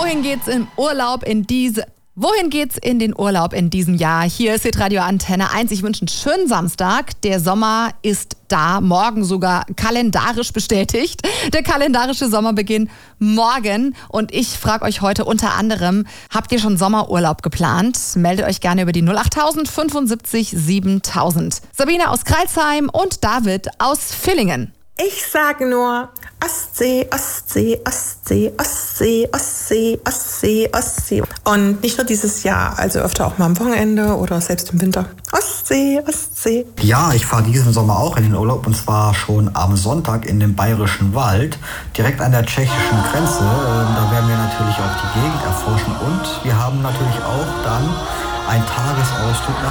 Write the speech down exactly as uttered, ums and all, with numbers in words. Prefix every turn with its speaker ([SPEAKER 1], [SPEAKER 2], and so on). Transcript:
[SPEAKER 1] Wohin geht's im Urlaub in diese... Wohin geht's in den Urlaub in diesem Jahr? Hier ist Hitradio Antenne eins. Ich wünsche einen schönen Samstag. Der Sommer ist da, morgen sogar kalendarisch bestätigt. Der kalendarische Sommerbeginn morgen. Und ich frage euch heute unter anderem, habt ihr schon Sommerurlaub geplant? Meldet euch gerne über die null achttausend fünfundsiebzig siebentausend. Sabine aus Crailsheim und David aus Villingen.
[SPEAKER 2] Ich sage nur Ostsee, Ostsee, Ostsee, Ostsee, Ostsee, Ostsee, Ostsee. Und nicht nur dieses Jahr, also öfter auch mal am Wochenende oder selbst im Winter. Ostsee, Ostsee.
[SPEAKER 3] Ja, ich fahre diesen Sommer auch in den Urlaub und zwar schon am Sonntag in den Bayerischen Wald, direkt an der tschechischen Grenze. Da werden wir natürlich auch die Gegend erforschen und wir haben natürlich auch dann einen Tagesausflug nach